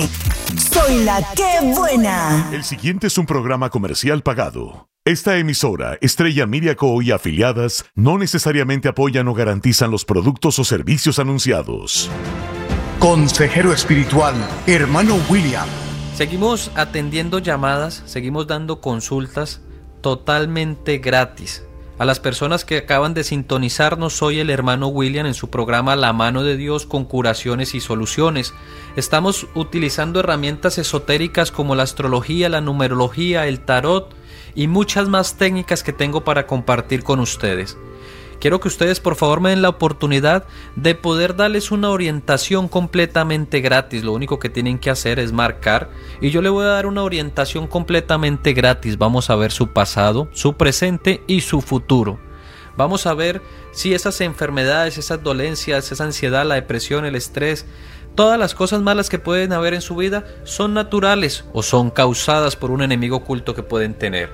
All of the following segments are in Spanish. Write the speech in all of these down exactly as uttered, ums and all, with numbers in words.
de Soy la que buena. El siguiente es un programa comercial pagado. Esta emisora, Estrella Media Co. y afiliadas, no necesariamente apoyan o garantizan los productos o servicios anunciados. Consejero espiritual, hermano William. Seguimos atendiendo llamadas, seguimos dando consultas totalmente gratis. A las personas que acaban de sintonizarnos, soy el hermano William en su programa La Mano de Dios con curaciones y soluciones. Estamos utilizando herramientas esotéricas como la astrología, la numerología, el tarot y muchas más técnicas que tengo para compartir con ustedes. Quiero que ustedes por favor me den la oportunidad de poder darles una orientación completamente gratis. Lo único que tienen que hacer es marcar y yo le voy a dar una orientación completamente gratis. Vamos a ver su pasado, su presente y su futuro. Vamos a ver si esas enfermedades, esas dolencias, esa ansiedad, la depresión, el estrés, todas las cosas malas que pueden haber en su vida son naturales o son causadas por un enemigo oculto que pueden tener.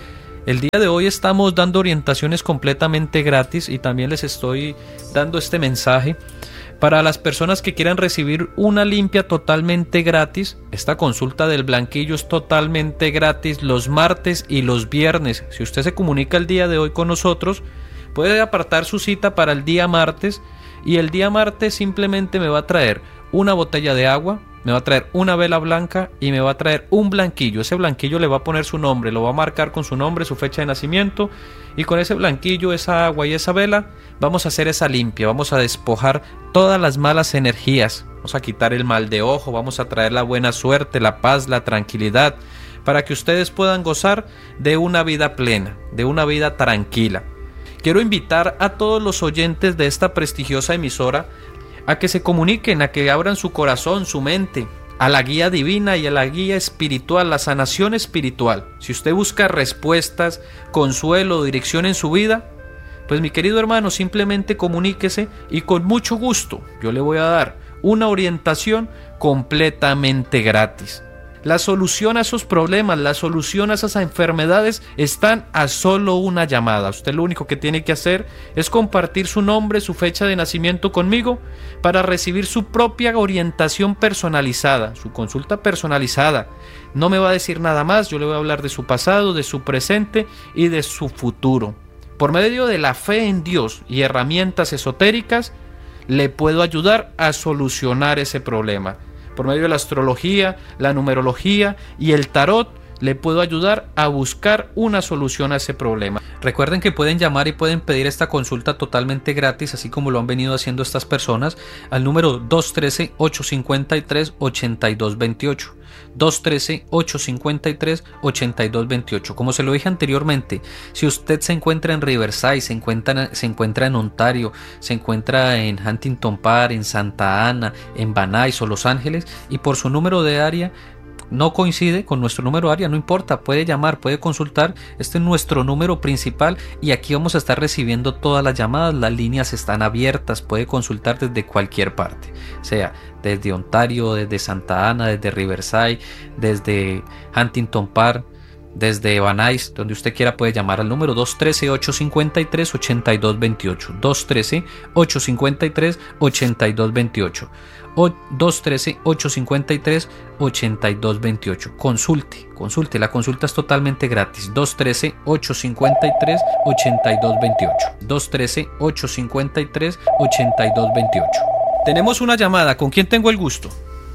El día de hoy estamos dando orientaciones completamente gratis y también les estoy dando este mensaje para las personas que quieran recibir una limpia totalmente gratis. Esta consulta del blanquillo es totalmente gratis los martes y los viernes. Si usted se comunica el día de hoy con nosotros, puede apartar su cita para el día martes y el día martes simplemente me va a traer una botella de agua, me va a traer una vela blanca y me va a traer un blanquillo. Ese blanquillo le va a poner su nombre, lo va a marcar con su nombre, su fecha de nacimiento y con ese blanquillo, esa agua y esa vela vamos a hacer esa limpia, vamos a despojar todas las malas energías, vamos a quitar el mal de ojo, vamos a traer la buena suerte, la paz, la tranquilidad para que ustedes puedan gozar de una vida plena, de una vida tranquila. Quiero invitar a todos los oyentes de esta prestigiosa emisora a que se comuniquen, a que abran su corazón, su mente, a la guía divina y a la guía espiritual, la sanación espiritual. Si usted busca respuestas, consuelo, dirección en su vida, pues mi querido hermano, simplemente comuníquese y con mucho gusto yo le voy a dar una orientación completamente gratis. La solución a esos problemas, la solución a esas enfermedades están a solo una llamada. Usted lo único que tiene que hacer es compartir su nombre, su fecha de nacimiento conmigo para recibir su propia orientación personalizada, su consulta personalizada. No me va a decir nada más, yo le voy a hablar de su pasado, de su presente y de su futuro. Por medio de la fe en Dios y herramientas esotéricas, le puedo ayudar a solucionar ese problema. Por medio de la astrología, la numerología y el tarot, le puedo ayudar a buscar una solución a ese problema. Recuerden que pueden llamar y pueden pedir esta consulta totalmente gratis, así como lo han venido haciendo estas personas, al número dos uno tres, ocho cinco tres, ocho dos dos ocho. dos uno tres, ocho cinco tres, ocho dos dos ocho. Como se lo dije anteriormente, si usted se encuentra en Riverside, se encuentra, se encuentra en Ontario, se encuentra en Huntington Park, en Santa Ana, en Van Nuys o Los Ángeles, y por su número de área no coincide con nuestro número de área, no importa, puede llamar, puede consultar, este es nuestro número principal y aquí vamos a estar recibiendo todas las llamadas, las líneas están abiertas, puede consultar desde cualquier parte, sea desde Ontario, desde Santa Ana, desde Riverside, desde Huntington Park, desde Van Nuys, donde usted quiera puede llamar al número dos uno tres, ocho cinco tres, ocho dos dos ocho, dos uno tres, ocho cinco tres, ocho dos dos ocho, o dos uno tres, ocho cinco tres, ocho dos dos ocho. Consulte, consulte, la consulta es totalmente gratis. dos uno tres, ocho cinco tres, ocho dos dos ocho, dos uno tres, ocho cinco tres, ocho dos dos ocho. Tenemos una llamada, ¿con quién tengo el gusto?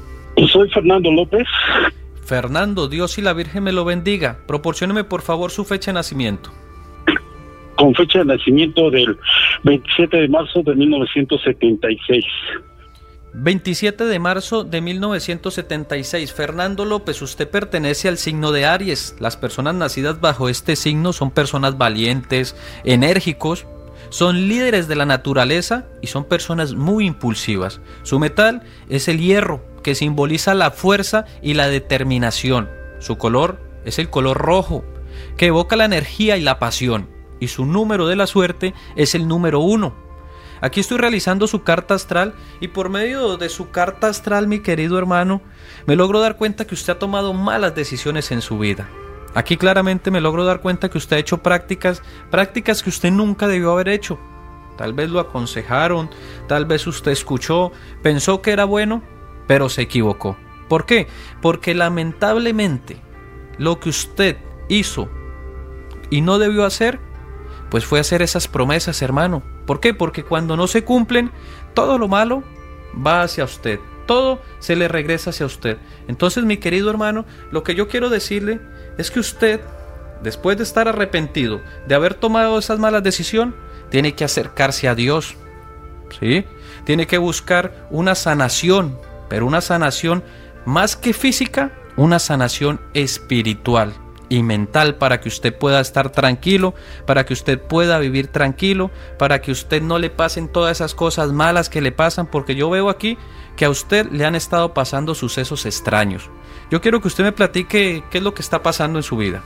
Soy Fernando López. Fernando, Dios y la Virgen me lo bendiga. Proporcióneme por favor su fecha de nacimiento. Con fecha de nacimiento del veintisiete de marzo de mil novecientos setenta y seis. veintisiete de marzo de mil novecientos setenta y seis. Fernando López, usted pertenece al signo de Aries. Las personas nacidas bajo este signo son personas valientes, enérgicos, son líderes de la naturaleza y son personas muy impulsivas. Su metal es el hierro, que simboliza la fuerza y la determinación. Su color es el color rojo, que evoca la energía y la pasión. Y su número de la suerte es el número uno. Aquí estoy realizando su carta astral y por medio de su carta astral, mi querido hermano, me logro dar cuenta que usted ha tomado malas decisiones en su vida. Aquí claramente me logro dar cuenta que usted ha hecho prácticas, prácticas que usted nunca debió haber hecho. Tal vez lo aconsejaron, tal vez usted escuchó, pensó que era bueno, pero se equivocó. ¿Por qué? Porque lamentablemente lo que usted hizo y no debió hacer, pues fue hacer esas promesas, hermano. ¿Por qué? Porque cuando no se cumplen, todo lo malo va hacia usted. Todo se le regresa hacia usted. Entonces, mi querido hermano, lo que yo quiero decirle es que usted, después de estar arrepentido, de haber tomado esas malas decisiones, tiene que acercarse a Dios, ¿sí? Tiene que buscar una sanación, pero una sanación más que física, una sanación espiritual y mental, para que usted pueda estar tranquilo, para que usted pueda vivir tranquilo, para que usted no le pasen todas esas cosas malas que le pasan, porque yo veo aquí que a usted le han estado pasando sucesos extraños. Yo quiero que usted me platique qué es lo que está pasando en su vida.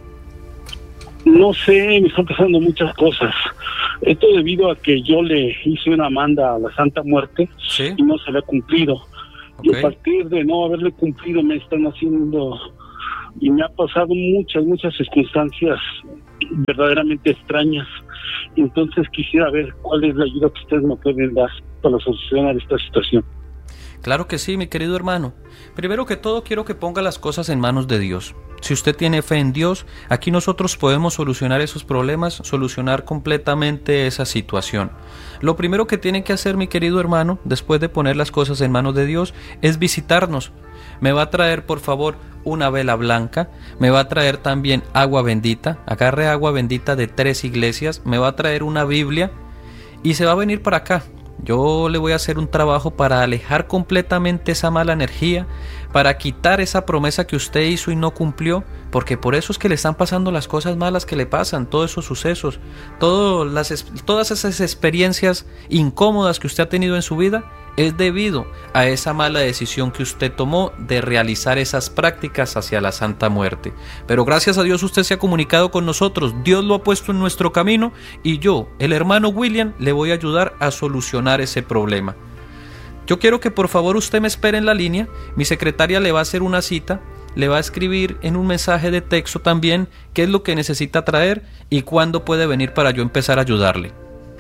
No sé, me están pasando muchas cosas. Esto debido a que yo le hice una manda a la Santa Muerte, ¿sí?, y no se le ha cumplido. Okay. Y a partir de no haberle cumplido me están haciendo, y me ha pasado muchas, muchas circunstancias verdaderamente extrañas. Entonces quisiera ver cuál es la ayuda que ustedes me pueden dar para solucionar esta situación. Claro que sí, mi querido hermano. Primero que todo, quiero que ponga las cosas en manos de Dios. Si usted tiene fe en Dios, aquí nosotros podemos solucionar esos problemas, solucionar completamente esa situación. Lo primero que tiene que hacer, mi querido hermano, después de poner las cosas en manos de Dios, es visitarnos. Me va a traer, por favor, una vela blanca, me va a traer también agua bendita, agarre agua bendita de tres iglesias, me va a traer una Biblia y se va a venir para acá. Yo le voy a hacer un trabajo para alejar completamente esa mala energía, para quitar esa promesa que usted hizo y no cumplió, porque por eso es que le están pasando las cosas malas que le pasan, todos esos sucesos, todo las, todas esas experiencias incómodas que usted ha tenido en su vida, es debido a esa mala decisión que usted tomó de realizar esas prácticas hacia la Santa Muerte. Pero gracias a Dios usted se ha comunicado con nosotros, Dios lo ha puesto en nuestro camino y yo, el hermano William, le voy a ayudar a solucionar ese problema. Yo quiero que por favor usted me espere en la línea, mi secretaria le va a hacer una cita, le va a escribir en un mensaje de texto también qué es lo que necesita traer y cuándo puede venir para yo empezar a ayudarle.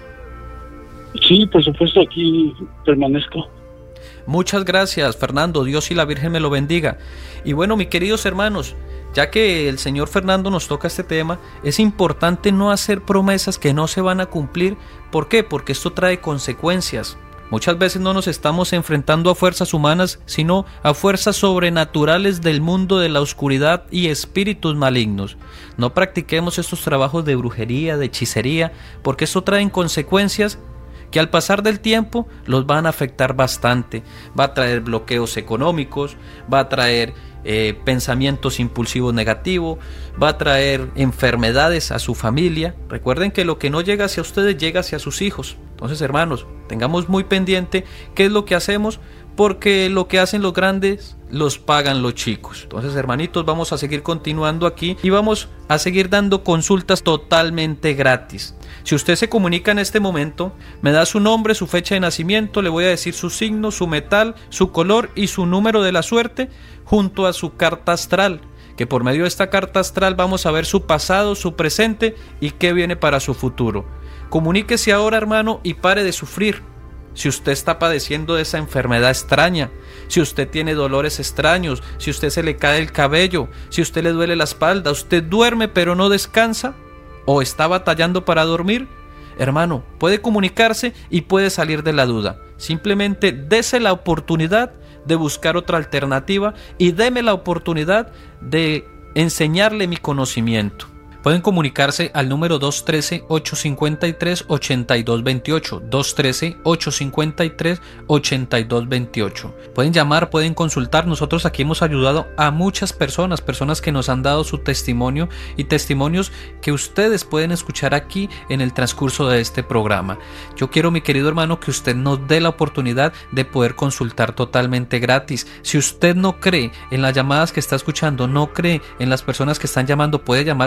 Sí, por supuesto, aquí permanezco. Muchas gracias, Fernando. Dios y la Virgen me lo bendiga. Y bueno, mis queridos hermanos, ya que el señor Fernando nos toca este tema, es importante no hacer promesas que no se van a cumplir. ¿Por qué? Porque esto trae consecuencias. Muchas veces no nos estamos enfrentando a fuerzas humanas, sino a fuerzas sobrenaturales del mundo de la oscuridad y espíritus malignos. No practiquemos estos trabajos de brujería, de hechicería, porque esto trae consecuencias que al pasar del tiempo los van a afectar bastante. Va a traer bloqueos económicos, va a traer eh, pensamientos impulsivos negativos, va a traer enfermedades a su familia. Recuerden que lo que no llega hacia ustedes llega hacia sus hijos. Entonces, hermanos, tengamos muy pendiente qué es lo que hacemos, porque lo que hacen los grandes los pagan los chicos. Entonces, hermanitos, vamos a seguir continuando aquí y vamos a seguir dando consultas totalmente gratis. Si usted se comunica en este momento, me da su nombre, su fecha de nacimiento, le voy a decir su signo, su metal, su color y su número de la suerte, junto a su carta astral, que por medio de esta carta astral vamos a ver su pasado, su presente y qué viene para su futuro. Comuníquese ahora, hermano, y pare de sufrir. Si usted está padeciendo de esa enfermedad extraña, si usted tiene dolores extraños, si usted se le cae el cabello, si usted le duele la espalda, usted duerme pero no descansa, o está batallando para dormir, hermano, puede comunicarse y puede salir de la duda. Simplemente dese la oportunidad de buscar otra alternativa y deme la oportunidad de enseñarle mi conocimiento. Pueden comunicarse al número dos uno tres, ocho cinco tres, ocho dos dos ocho, dos uno tres, ocho cinco tres, ocho dos dos ocho. Pueden llamar, pueden consultar. Nosotros aquí hemos ayudado a muchas personas, personas que nos han dado su testimonio y testimonios que ustedes pueden escuchar aquí en el transcurso de este programa. Yo quiero, mi querido hermano, que usted nos dé la oportunidad de poder consultar totalmente gratis. Si usted no cree en las llamadas que está escuchando, no cree en las personas que están llamando, puede llamar usted mismo.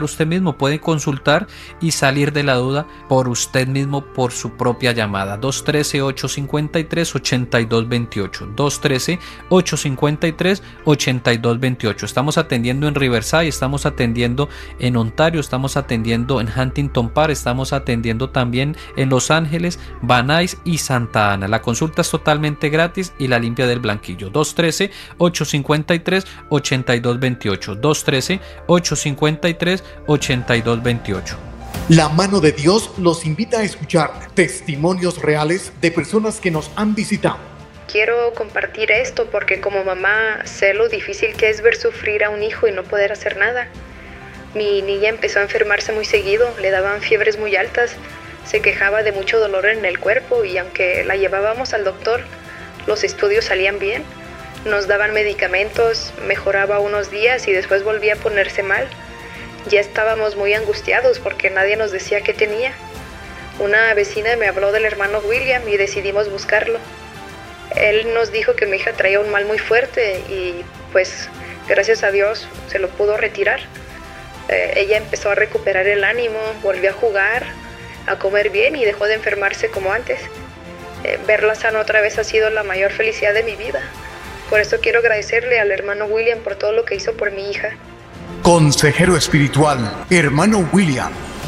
mismo puede consultar y salir de la duda por usted mismo, por su propia llamada. dos uno tres, ocho cinco tres, ocho dos dos ocho. dos uno tres, ocho cinco tres, ocho dos dos ocho. Estamos atendiendo en Riverside, estamos atendiendo en Ontario, estamos atendiendo en Huntington Park, estamos atendiendo también en Los Ángeles, Van Nuys y Santa Ana. La consulta es totalmente gratis y la limpia del blanquillo. dos uno tres, ocho cinco tres, ocho dos dos ocho. dos uno tres, ocho cinco tres, ocho dos dos ocho. La mano de Dios los invita a escuchar testimonios reales de personas que nos han visitado. Quiero compartir esto porque como mamá sé lo difícil que es ver sufrir a un hijo y no poder hacer nada. Mi niña empezó a enfermarse muy seguido, le daban fiebres muy altas, se quejaba de mucho dolor en el cuerpo y aunque la llevábamos al doctor, los estudios salían bien. Nos daban medicamentos, mejoraba unos días y después volvía a ponerse mal. Ya estábamos muy angustiados porque nadie nos decía qué tenía. Una vecina me habló del hermano William y decidimos buscarlo. Él nos dijo que mi hija traía un mal muy fuerte y pues gracias a Dios se lo pudo retirar. Eh, ella empezó a recuperar el ánimo, volvió a jugar, a comer bien y dejó de enfermarse como antes. Eh, verla sana otra vez ha sido la mayor felicidad de mi vida. Por eso quiero agradecerle al hermano William por todo lo que hizo por mi hija. Consejero espiritual, hermano William.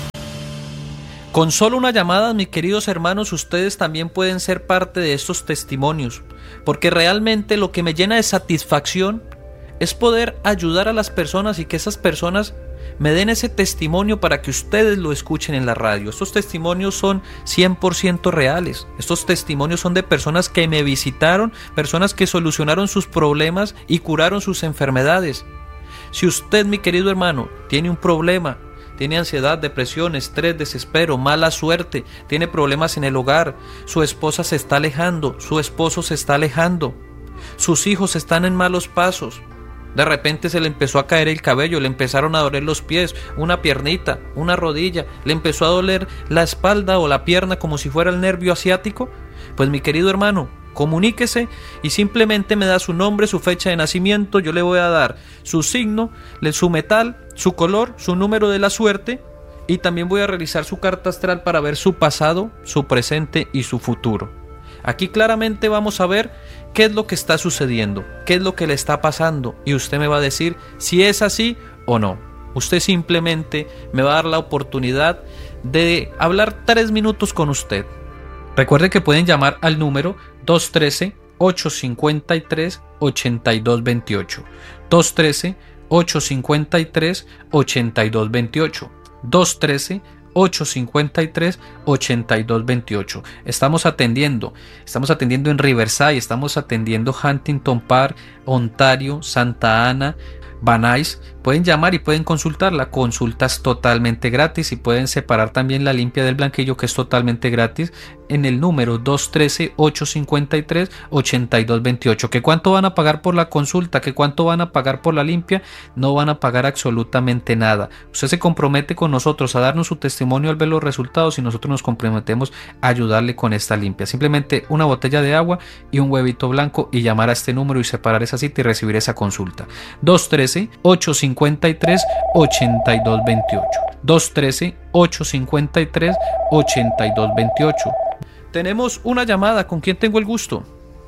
Con solo una llamada, mis queridos hermanos, ustedes también pueden ser parte de estos testimonios, porque realmente lo que me llena de satisfacción es poder ayudar a las personas y que esas personas me den ese testimonio para que ustedes lo escuchen en la radio. Estos testimonios son cien por ciento reales. Estos testimonios son de personas que me visitaron, personas que solucionaron sus problemas y curaron sus enfermedades. Si usted, mi querido hermano, tiene un problema, tiene ansiedad, depresión, estrés, desespero, mala suerte, tiene problemas en el hogar, su esposa se está alejando, su esposo se está alejando, sus hijos están en malos pasos, de repente se le empezó a caer el cabello, le empezaron a doler los pies, una piernita, una rodilla, le empezó a doler la espalda o la pierna como si fuera el nervio asiático, pues mi querido hermano, comuníquese y simplemente me da su nombre, su fecha de nacimiento, yo le voy a dar su signo, su metal, su color, su número de la suerte y también voy a realizar su carta astral para ver su pasado, su presente y su futuro. Aquí claramente vamos a ver qué es lo que está sucediendo, qué es lo que le está pasando y usted me va a decir si es así o no. Usted simplemente me va a dar la oportunidad de hablar tres minutos con usted. Recuerde que pueden llamar al número dos uno tres, ocho cinco tres, ocho dos dos ocho. dos uno tres, ocho cinco tres, ocho dos dos ocho. dos uno tres, ocho cinco tres, ocho dos dos ocho. Estamos atendiendo, estamos atendiendo en Riverside, estamos atendiendo Huntington Park, Ontario, Santa Ana, Van Nuys. Pueden llamar y pueden consultar. La consulta es totalmente gratis y pueden separar también la limpia del blanquillo, que es totalmente gratis, en el número dos uno tres, ocho cinco tres, ocho dos dos ocho. ¿Que cuánto van a pagar por la consulta? ¿Que cuánto van a pagar por la limpia? No van a pagar absolutamente nada. Usted se compromete con nosotros a darnos su testimonio al ver los resultados y nosotros nos comprometemos a ayudarle con esta limpia. Simplemente una botella de agua y un huevito blanco y llamar a este número y separar esa cita y recibir esa consulta. dos uno tres, ocho cinco tres, ocho dos dos ocho. dos uno tres, ocho cinco tres, ocho dos dos ocho. Tenemos una llamada. ¿Con quién tengo el gusto?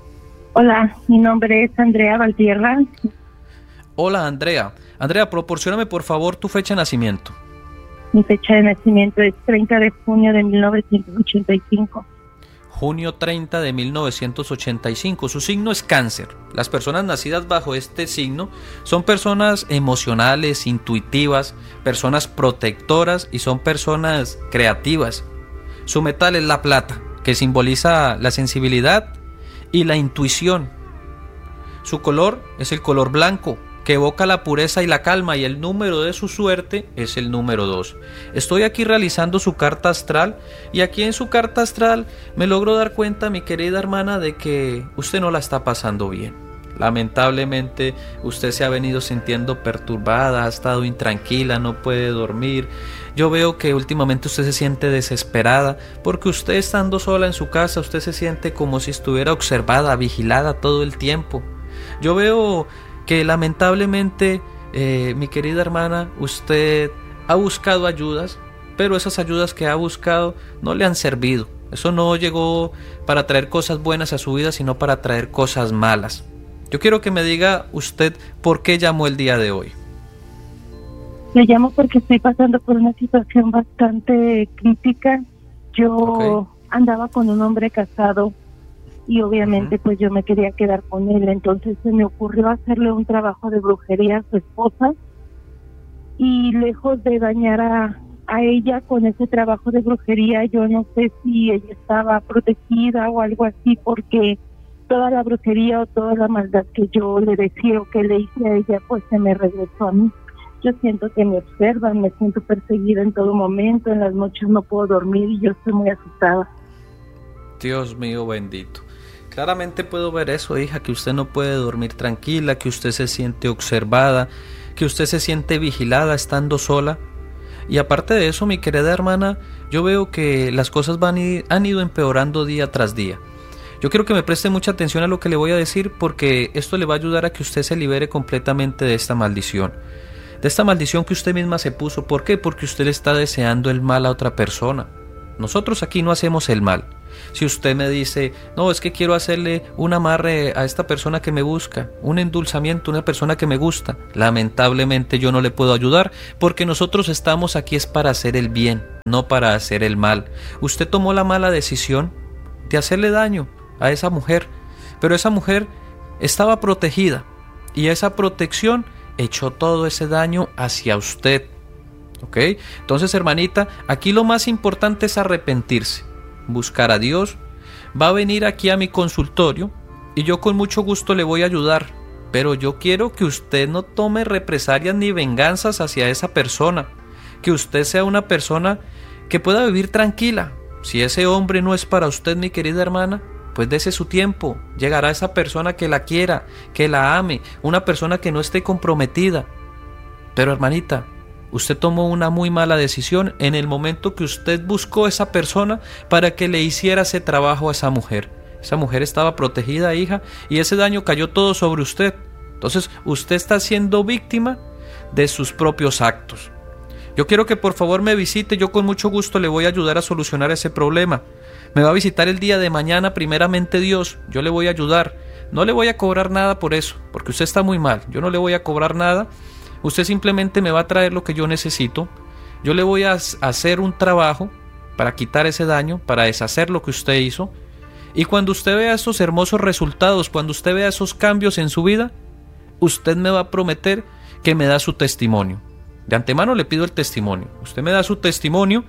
Hola, mi nombre es Andrea Valtierra. Hola, Andrea. Andrea, proporcióname por favor tu fecha de nacimiento. Mi fecha de nacimiento es treinta de junio de mil novecientos ochenta y cinco. Junio treinta de mil novecientos ochenta y cinco. Su signo es Cáncer. Las personas nacidas bajo este signo son personas emocionales, intuitivas, personas protectoras y son personas creativas. Su metal es la plata, que simboliza la sensibilidad y la intuición. Su color es el color blanco, que evoca la pureza y la calma, y el número de su suerte es el número dos. Estoy aquí realizando su carta astral y aquí en su carta astral me logro dar cuenta, mi querida hermana, de que usted no la está pasando bien. Lamentablemente usted se ha venido sintiendo perturbada, ha estado intranquila, no puede dormir. Yo veo que últimamente usted se siente desesperada porque usted, estando sola en su casa, usted se siente como si estuviera observada, vigilada todo el tiempo. Yo veo que lamentablemente, eh, mi querida hermana, usted ha buscado ayudas, pero esas ayudas que ha buscado no le han servido. Eso no llegó para traer cosas buenas a su vida, sino para traer cosas malas. Yo quiero que me diga usted por qué llamó el día de hoy. Le llamo porque estoy pasando por una situación bastante crítica. Yo okay. andaba con un hombre casado y obviamente uh-huh. pues yo me quería quedar con él. Entonces se me ocurrió hacerle un trabajo de brujería a su esposa y lejos de dañar a, a ella con ese trabajo de brujería, yo no sé si ella estaba protegida o algo así, porque toda la brujería o toda la maldad que yo le decía o que le hice a ella pues se me regresó a mí. Yo siento que me observan, me siento perseguida en todo momento, en las noches no puedo dormir y yo estoy muy asustada. Dios mío bendito. Claramente puedo ver eso, hija, que usted no puede dormir tranquila, que usted se siente observada, que usted se siente vigilada estando sola. Y aparte de eso, mi querida hermana, yo veo que las cosas van y, han ido empeorando día tras día. Yo quiero que me preste mucha atención a lo que le voy a decir, porque esto le va a ayudar a que usted se libere completamente de esta maldición. De esta maldición que usted misma se puso. ¿Por qué? Porque usted le está deseando el mal a otra persona. Nosotros aquí no hacemos el mal. Si usted me dice, no, es que quiero hacerle un amarre a esta persona que me busca, un endulzamiento a una persona que me gusta, lamentablemente yo no le puedo ayudar, porque nosotros estamos aquí es para hacer el bien, no para hacer el mal. Usted tomó la mala decisión de hacerle daño a esa mujer, pero esa mujer estaba protegida y esa protección echó todo ese daño hacia usted. ¿Ok? Entonces, hermanita, aquí lo más importante es arrepentirse, buscar a Dios. Va a venir aquí a mi consultorio y yo con mucho gusto le voy a ayudar, pero yo quiero que usted no tome represalias ni venganzas hacia esa persona, que usted sea una persona que pueda vivir tranquila. Si ese hombre no es para usted, mi querida hermana, pues dese su tiempo, llegará esa persona que la quiera, que la ame, una persona que no esté comprometida. Pero hermanita, usted tomó una muy mala decisión en el momento que usted buscó a esa persona para que le hiciera ese trabajo a esa mujer. Esa mujer estaba protegida, hija, y ese daño cayó todo sobre usted. Entonces usted está siendo víctima de sus propios actos. Yo quiero que por favor me visite, yo con mucho gusto le voy a ayudar a solucionar ese problema. Me va a visitar el día de mañana, primeramente Dios, yo le voy a ayudar. No le voy a cobrar nada por eso, porque usted está muy mal. Yo no le voy a cobrar nada. Usted simplemente me va a traer lo que yo necesito. Yo le voy a hacer un trabajo para quitar ese daño, para deshacer lo que usted hizo. Y cuando usted vea esos hermosos resultados, cuando usted vea esos cambios en su vida, usted me va a prometer que me da su testimonio. De antemano le pido el testimonio. Usted me da su testimonio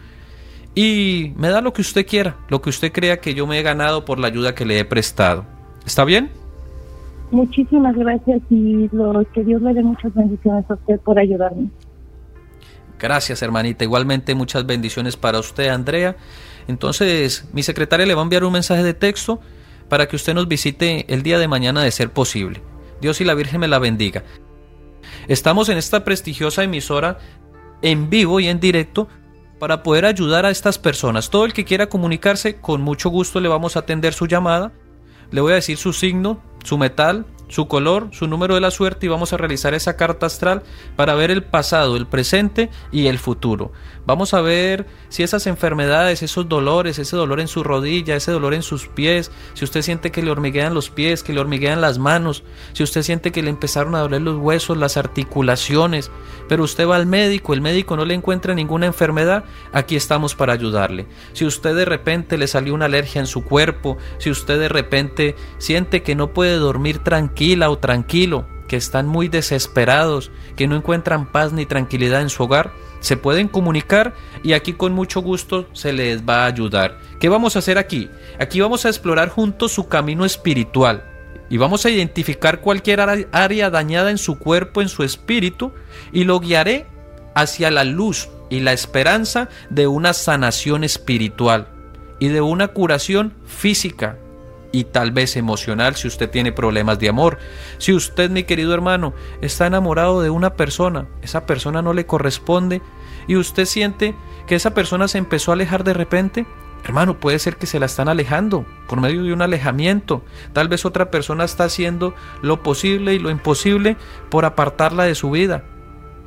y me da lo que usted quiera, lo que usted crea que yo me he ganado por la ayuda que le he prestado. ¿Está bien? Muchísimas gracias y lo, que Dios le dé muchas bendiciones a usted por ayudarme. Gracias, hermanita. Igualmente muchas bendiciones para usted, Andrea. Entonces, mi secretaria le va a enviar un mensaje de texto para que usted nos visite el día de mañana de ser posible. Dios y la Virgen me la bendiga. Estamos en esta prestigiosa emisora en vivo y en directo para poder ayudar a estas personas. Todo el que quiera comunicarse, con mucho gusto le vamos a atender su llamada. Le voy a decir su signo, su metal, su color, su número de la suerte y vamos a realizar esa carta astral para ver el pasado, el presente y el futuro. Vamos a ver si esas enfermedades, esos dolores, ese dolor en su rodilla, ese dolor en sus pies, si usted siente que le hormiguean los pies, que le hormiguean las manos, si usted siente que le empezaron a doler los huesos, las articulaciones, pero usted va al médico, el médico no le encuentra ninguna enfermedad, aquí estamos para ayudarle. Si usted de repente le salió una alergia en su cuerpo, si usted de repente siente que no puede dormir tranquila o tranquilo, que están muy desesperados, que no encuentran paz ni tranquilidad en su hogar, se pueden comunicar y aquí con mucho gusto se les va a ayudar. ¿Qué vamos a hacer aquí? Aquí vamos a explorar juntos su camino espiritual y vamos a identificar cualquier área dañada en su cuerpo, en su espíritu, y lo guiaré hacia la luz y la esperanza de una sanación espiritual y de una curación física y tal vez emocional si usted tiene problemas de amor. Si usted, mi querido hermano, está enamorado de una persona, esa persona no le corresponde y usted siente que esa persona se empezó a alejar de repente, hermano, puede ser que se la están alejando por medio de un alejamiento. Tal vez otra persona está haciendo lo posible y lo imposible por apartarla de su vida.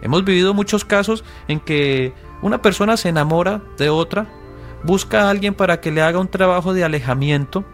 Hemos vivido muchos casos en que una persona se enamora de otra, busca a alguien para que le haga un trabajo de alejamiento,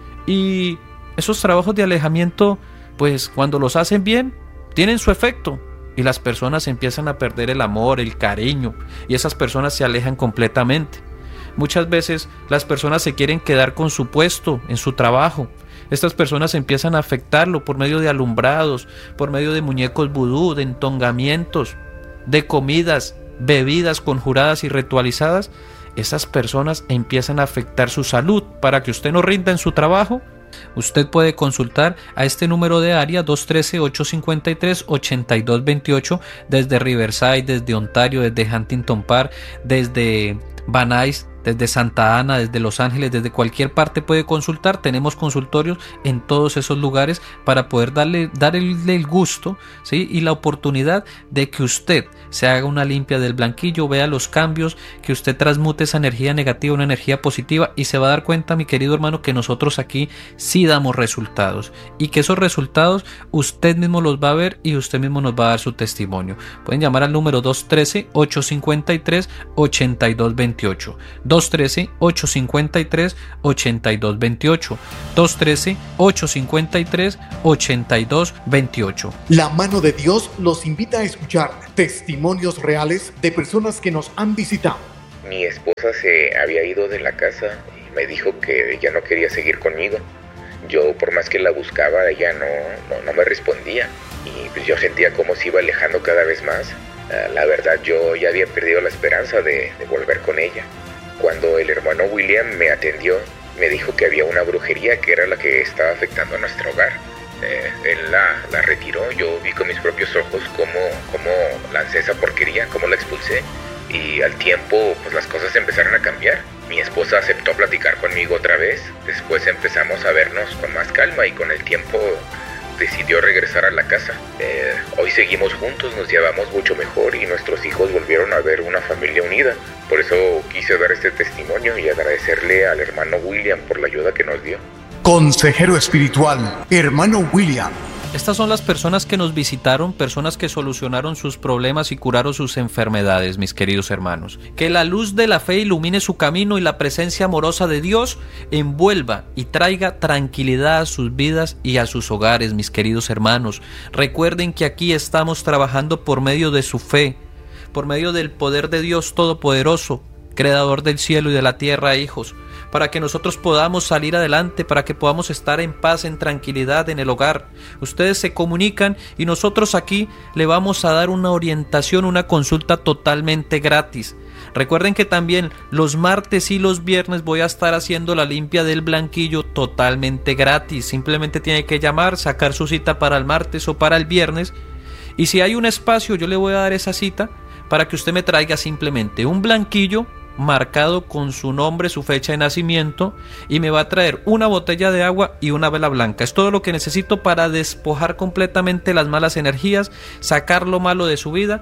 y esos trabajos de alejamiento, pues cuando los hacen bien, tienen su efecto, y las personas empiezan a perder el amor, el cariño, y esas personas se alejan completamente. Muchas veces las personas se quieren quedar con su puesto en su trabajo. Estas personas empiezan a afectarlo por medio de alumbrados, por medio de muñecos vudú, de entongamientos, de comidas, bebidas conjuradas y ritualizadas. Esas personas empiezan a afectar su salud. Para que usted no rinda en su trabajo, usted puede consultar a este número de área dos uno tres, ocho cinco tres, ocho dos dos ocho desde Riverside, desde Ontario, desde Huntington Park, desde Van Nuys, desde Santa Ana, desde Los Ángeles, desde cualquier parte puede consultar. Tenemos consultorios en todos esos lugares para poder darle, darle el gusto, ¿sí?, y la oportunidad de que usted se haga una limpia del blanquillo, vea los cambios, que usted transmute esa energía negativa a una energía positiva, y se va a dar cuenta, mi querido hermano, que nosotros aquí sí damos resultados, y que esos resultados usted mismo los va a ver y usted mismo nos va a dar su testimonio. Pueden llamar al número dos uno tres, ocho cinco tres, ocho dos dos ocho, dos uno tres, ocho cinco tres, ocho dos dos ocho, dos uno tres, ocho cinco tres, ocho dos dos ocho. La mano de Dios los invita a escuchar testimonios reales de personas que nos han visitado. Mi esposa se había ido de la casa y me dijo que ya no quería seguir conmigo. Yo, por más que la buscaba, ella no, no, no me respondía, y pues yo sentía como se iba alejando cada vez más. Uh, la verdad, yo ya había perdido la esperanza de, de volver con ella. Cuando el hermano William me atendió, me dijo que había una brujería que era la que estaba afectando a nuestro hogar. Eh, él la, la retiró. Yo vi con mis propios ojos cómo, cómo lancé esa porquería, cómo la expulsé, y al tiempo pues las cosas empezaron a cambiar. Mi esposa aceptó platicar conmigo otra vez. Después empezamos a vernos con más calma, y con el tiempo decidió regresar a la casa. Eh, hoy seguimos juntos, nos llevamos mucho mejor, y nuestros hijos volvieron a ver una familia unida. Por eso quise dar este testimonio y agradecerle al hermano William por la ayuda que nos dio. Consejero espiritual, hermano William. Estas son las personas que nos visitaron, personas que solucionaron sus problemas y curaron sus enfermedades, mis queridos hermanos. Que la luz de la fe ilumine su camino, y la presencia amorosa de Dios envuelva y traiga tranquilidad a sus vidas y a sus hogares, mis queridos hermanos. Recuerden que aquí estamos trabajando por medio de su fe, por medio del poder de Dios Todopoderoso, Creador del cielo y de la tierra, hijos, para que nosotros podamos salir adelante, para que podamos estar en paz, en tranquilidad en el hogar. Ustedes se comunican y nosotros aquí le vamos a dar una orientación, una consulta totalmente gratis. Recuerden que también los martes y los viernes voy a estar haciendo la limpia del blanquillo totalmente gratis. Simplemente tiene que llamar, sacar su cita para el martes o para el viernes, y si hay un espacio yo le voy a dar esa cita para que usted me traiga simplemente un blanquillo marcado con su nombre, su fecha de nacimiento, y me va a traer una botella de agua y una vela blanca. Es todo lo que necesito para despojar completamente las malas energías, sacar lo malo de su vida.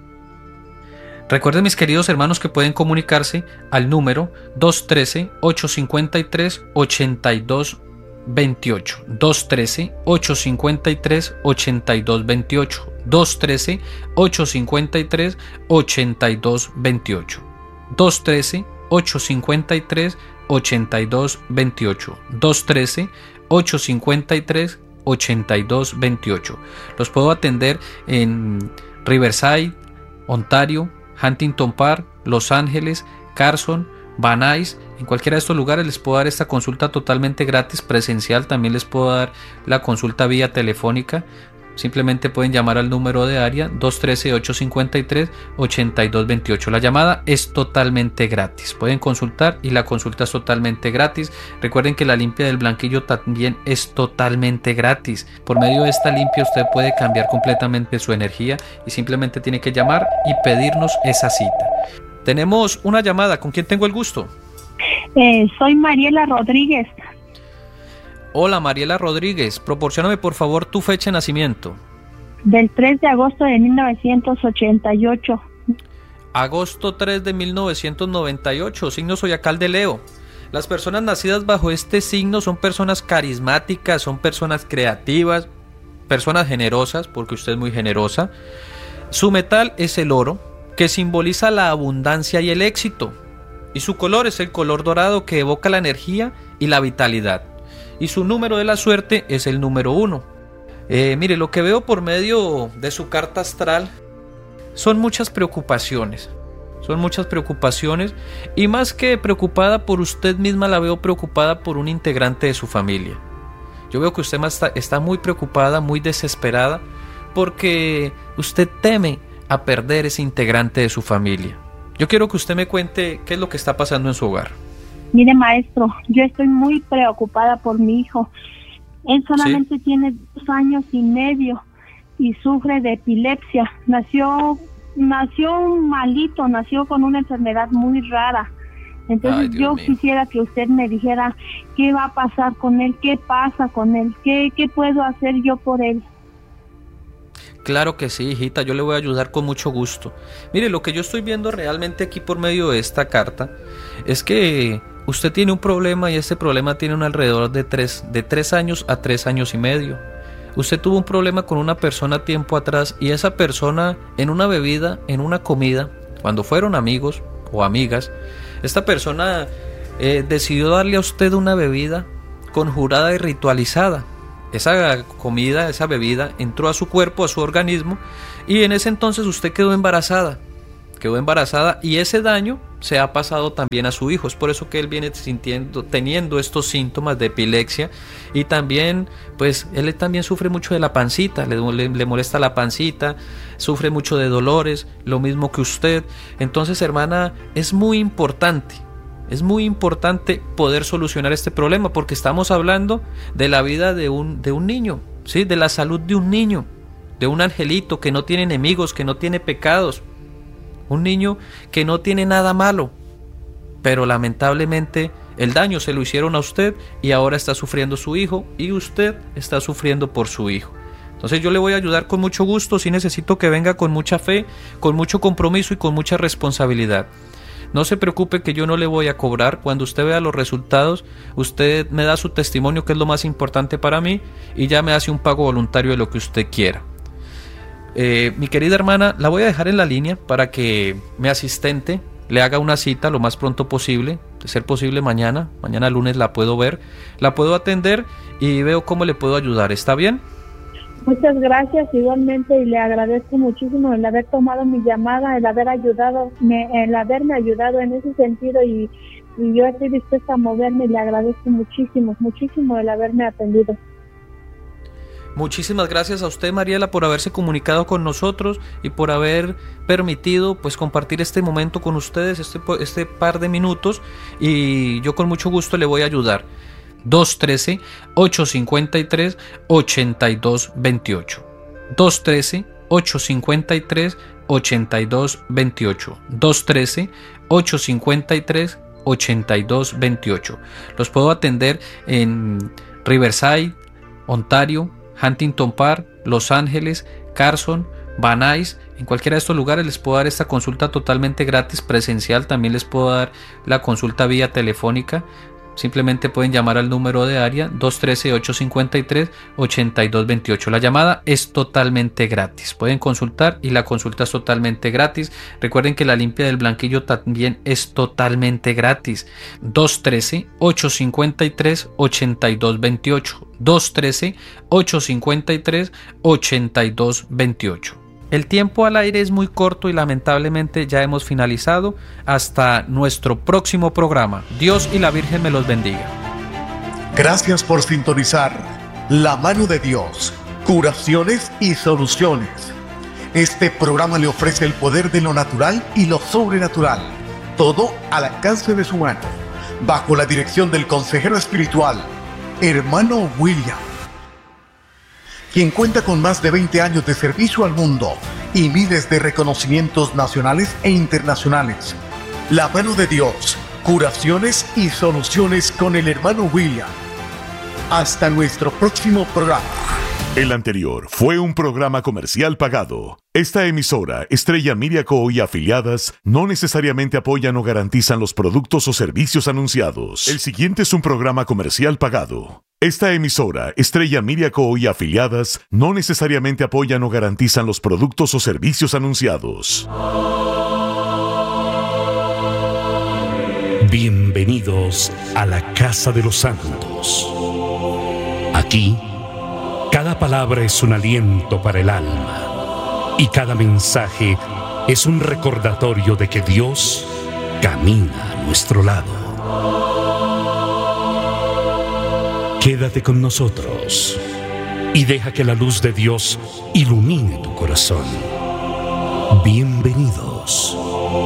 Recuerden, mis queridos hermanos, que pueden comunicarse al número dos uno tres, ocho cinco tres, ocho dos dos ocho, dos uno tres, ocho cinco tres, ocho dos dos ocho, dos uno tres, ocho cinco tres, ocho dos dos ocho, dos uno tres, ocho cinco tres, ocho dos dos ocho, dos uno tres, ocho cinco tres, ocho dos dos ocho. Los puedo atender en Riverside, Ontario, Huntington Park, Los Ángeles, Carson, Van Nuys. En cualquiera de estos lugares les puedo dar esta consulta totalmente gratis, presencial. También les puedo dar la consulta vía telefónica. Simplemente pueden llamar al número de área dos uno tres, ocho cinco tres, ocho dos dos ocho. La llamada es totalmente gratis. Pueden consultar y la consulta es totalmente gratis. Recuerden que la limpia del blanquillo también es totalmente gratis. Por medio de esta limpia usted puede cambiar completamente su energía, y simplemente tiene que llamar y pedirnos esa cita. Tenemos una llamada. ¿Con quién tengo el gusto? Eh, soy Mariela Rodríguez. Hola, Mariela Rodríguez, proporcióname por favor tu fecha de nacimiento. Del tres de agosto de mil novecientos ochenta y ocho. Agosto tres de mil novecientos noventa y ocho, signo zodiacal de Leo. Las personas nacidas bajo este signo son personas carismáticas, son personas creativas, personas generosas, porque usted es muy generosa. Su metal es el oro, que simboliza la abundancia y el éxito. Y su color es el color dorado, que evoca la energía y la vitalidad. Y su número de la suerte es el número uno. Eh, mire, lo que veo por medio de su carta astral son muchas preocupaciones. Son muchas preocupaciones. Y más que preocupada por usted misma, la veo preocupada por un integrante de su familia. Yo veo que usted está, está muy preocupada, muy desesperada, porque usted teme a perder ese integrante de su familia. Yo quiero que usted me cuente qué es lo que está pasando en su hogar. Mire, maestro, yo estoy muy preocupada por mi hijo. Él solamente ¿Sí? tiene dos años y medio y sufre de epilepsia. Nació, nació malito, nació con una enfermedad muy rara. Entonces Ay, yo mío. quisiera que usted me dijera qué va a pasar con él, qué pasa con él, qué, qué puedo hacer yo por él. Claro que sí, hijita, yo le voy a ayudar con mucho gusto. Mire, lo que yo estoy viendo realmente aquí por medio de esta carta es que usted tiene un problema, y este problema tiene un alrededor de tres, de tres años a tres años y medio. Usted tuvo un problema con una persona tiempo atrás, y esa persona en una bebida, en una comida, cuando fueron amigos o amigas, esta persona eh, decidió darle a usted una bebida conjurada y ritualizada. Esa comida, esa bebida entró a su cuerpo, a su organismo, y en ese entonces usted quedó embarazada. Quedó embarazada y ese daño se ha pasado también a su hijo. Es por eso que él viene sintiendo, teniendo estos síntomas de epilepsia, y también, pues, él también sufre mucho de la pancita, le, le, le molesta la pancita, sufre mucho de dolores, lo mismo que usted. Entonces, hermana, es muy importante. Es muy importante poder solucionar este problema, porque estamos hablando de la vida de un, de un niño, ¿sí? De la salud de un niño, de un angelito que no tiene enemigos, que no tiene pecados, un niño que no tiene nada malo, pero lamentablemente el daño se lo hicieron a usted, y ahora está sufriendo su hijo, y usted está sufriendo por su hijo. Entonces yo le voy a ayudar con mucho gusto. Sí necesito que venga con mucha fe, con mucho compromiso y con mucha responsabilidad. No se preocupe que yo no le voy a cobrar. Cuando usted vea los resultados, usted me da su testimonio, que es lo más importante para mí, y ya me hace un pago voluntario de lo que usted quiera. Eh, mi querida hermana, la voy a dejar en la línea para que mi asistente le haga una cita lo más pronto posible, de ser posible mañana. Mañana lunes la puedo ver, la puedo atender y veo cómo le puedo ayudar. ¿Está bien? Muchas gracias igualmente, y le agradezco muchísimo el haber tomado mi llamada, el haber ayudado, me, el haberme ayudado en ese sentido, y, y yo estoy dispuesta a moverme, y le agradezco muchísimo, muchísimo el haberme atendido. Muchísimas gracias a usted, Mariela, por haberse comunicado con nosotros y por haber permitido, pues, compartir este momento con ustedes, este, este par de minutos, y yo con mucho gusto le voy a ayudar. dos uno tres, ocho cinco tres, ocho dos dos ocho. dos uno tres, ocho cinco tres, ocho dos dos ocho. dos uno tres, ocho cinco tres, ocho dos dos ocho. Los puedo atender en Riverside, Ontario, Huntington Park, Los Ángeles, Carson, Van Nuys. En cualquiera de estos lugares les puedo dar esta consulta totalmente gratis presencial. También les puedo dar la consulta vía telefónica. Simplemente pueden llamar al número de área dos uno tres, ocho cinco tres, ocho dos dos ocho. La llamada es totalmente gratis. Pueden consultar y la consulta es totalmente gratis. Recuerden que la limpia del blanquillo también es totalmente gratis. dos uno tres, ocho cinco tres, ocho dos dos ocho. dos uno tres, ocho cinco tres, ocho dos dos ocho. El tiempo al aire es muy corto y lamentablemente ya hemos finalizado. Hasta nuestro próximo programa. Dios y la Virgen me los bendiga. Gracias por sintonizar La Mano de Dios, curaciones y soluciones. Este programa le ofrece el poder de lo natural y lo sobrenatural, todo al alcance de su mano, bajo la dirección del consejero espiritual, hermano William, quien cuenta con más de veinte años de servicio al mundo y miles de reconocimientos nacionales e internacionales. La Mano de Dios, curaciones y soluciones con el hermano William. Hasta nuestro próximo programa. El anterior fue un programa comercial pagado. Esta emisora, Estrella Miriaco y afiliadas, no necesariamente apoyan o garantizan los productos o servicios anunciados. El siguiente es un programa comercial pagado. Esta emisora, Estrella Media Co. y afiliadas, no necesariamente apoyan o garantizan los productos o servicios anunciados. Bienvenidos a la Casa de los Santos. Aquí, cada palabra es un aliento para el alma y cada mensaje es un recordatorio de que Dios camina a nuestro lado. Quédate con nosotros y deja que la luz de Dios ilumine tu corazón. Bienvenidos.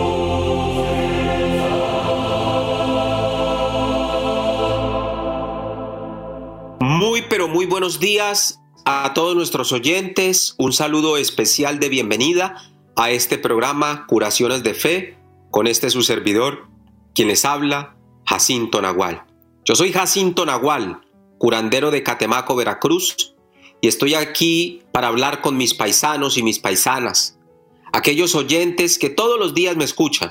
Muy pero muy buenos días a todos nuestros oyentes. Un saludo especial de bienvenida a este programa Curaciones de Fe con este su servidor, quien les habla, Jacinto Nagual. Yo soy Jacinto Nagual, curandero de Catemaco, Veracruz, y estoy aquí para hablar con mis paisanos y mis paisanas, aquellos oyentes que todos los días me escuchan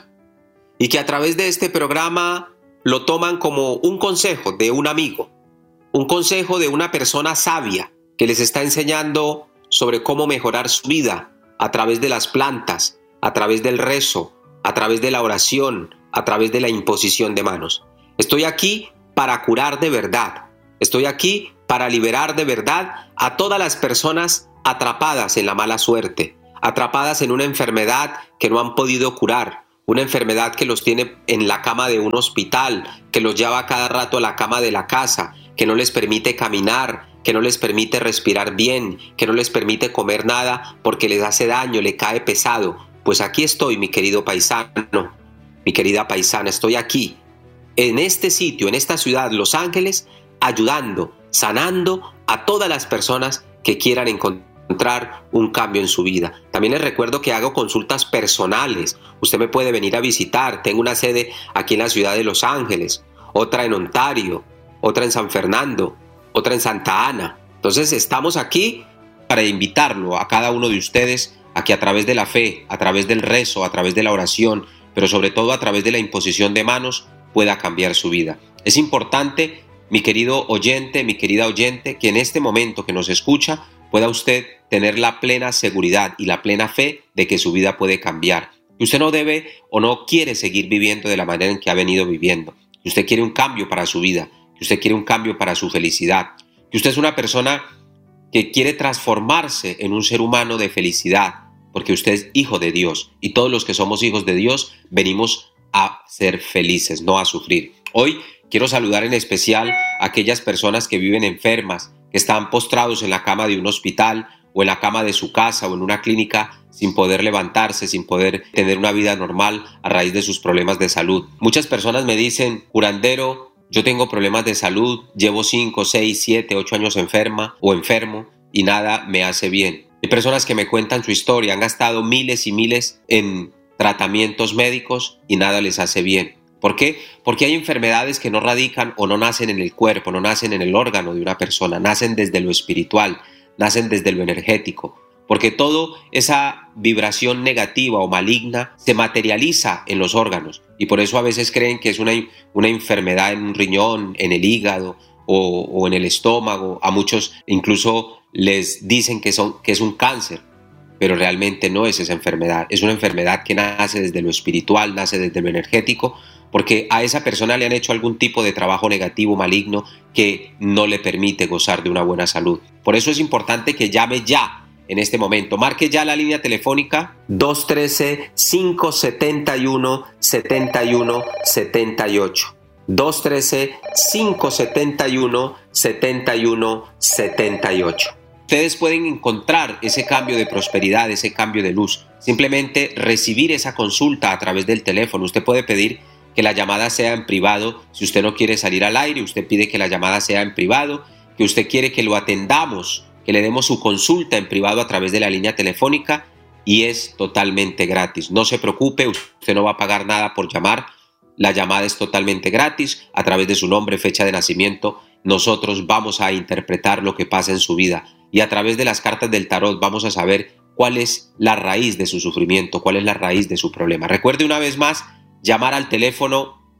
y que a través de este programa lo toman como un consejo de un amigo, un consejo de una persona sabia que les está enseñando sobre cómo mejorar su vida a través de las plantas, a través del rezo, a través de la oración, a través de la imposición de manos. Estoy aquí para curar de verdad. Estoy aquí para liberar de verdad a todas las personas atrapadas en la mala suerte, atrapadas en una enfermedad que no han podido curar, una enfermedad que los tiene en la cama de un hospital, que los lleva cada rato a la cama de la casa, que no les permite caminar, que no les permite respirar bien, que no les permite comer nada porque les hace daño, le cae pesado. Pues aquí estoy, mi querido paisano, mi querida paisana, estoy aquí, en este sitio, en esta ciudad, Los Ángeles, ayudando, sanando a todas las personas que quieran encontrar un cambio en su vida. También les recuerdo que hago consultas personales. Usted me puede venir a visitar. Tengo una sede aquí en la ciudad de Los Ángeles, otra en Ontario, otra en San Fernando, otra en Santa Ana. Entonces estamos aquí para invitarlo a cada uno de ustedes a que a través de la fe, a través del rezo, a través de la oración, pero sobre todo a través de la imposición de manos, pueda cambiar su vida. Es importante, mi querido oyente, mi querida oyente, que en este momento que nos escucha pueda usted tener la plena seguridad y la plena fe de que su vida puede cambiar. Que usted no debe o no quiere seguir viviendo de la manera en que ha venido viviendo. Que usted quiere un cambio para su vida, que usted quiere un cambio para su felicidad. Que usted es una persona que quiere transformarse en un ser humano de felicidad, porque usted es hijo de Dios y todos los que somos hijos de Dios venimos a ser felices, no a sufrir. Hoy quiero saludar en especial a aquellas personas que viven enfermas, que están postrados en la cama de un hospital o en la cama de su casa o en una clínica sin poder levantarse, sin poder tener una vida normal a raíz de sus problemas de salud. Muchas personas me dicen, curandero, yo tengo problemas de salud, llevo cinco, seis, siete, ocho años enferma o enfermo y nada me hace bien. Hay personas que me cuentan su historia, han gastado miles y miles en tratamientos médicos y nada les hace bien. ¿Por qué? Porque hay enfermedades que no radican o no nacen en el cuerpo, no nacen en el órgano de una persona, nacen desde lo espiritual, nacen desde lo energético. Porque toda esa vibración negativa o maligna se materializa en los órganos y por eso a veces creen que es una, una enfermedad en un riñón, en el hígado o, o en el estómago. A muchos incluso les dicen que, son, que es un cáncer, pero realmente no es esa enfermedad. Es una enfermedad que nace desde lo espiritual, nace desde lo energético, porque a esa persona le han hecho algún tipo de trabajo negativo, maligno, que no le permite gozar de una buena salud. Por eso es importante que llame ya en este momento. Marque ya la línea telefónica dos uno tres, cinco siete uno, siete uno siete ocho. dos uno tres, cinco siete uno, siete uno siete ocho. Ustedes pueden encontrar ese cambio de prosperidad, ese cambio de luz. Simplemente recibir esa consulta a través del teléfono. Usted puede pedir que la llamada sea en privado. Si usted no quiere salir al aire, usted pide que la llamada sea en privado, que usted quiere que lo atendamos, que le demos su consulta en privado a través de la línea telefónica y es totalmente gratis. No se preocupe, usted no va a pagar nada por llamar. La llamada es totalmente gratis. A través de su nombre, fecha de nacimiento, nosotros vamos a interpretar lo que pasa en su vida. Y a través de las cartas del tarot vamos a saber cuál es la raíz de su sufrimiento, cuál es la raíz de su problema. Recuerde una vez más llamar al teléfono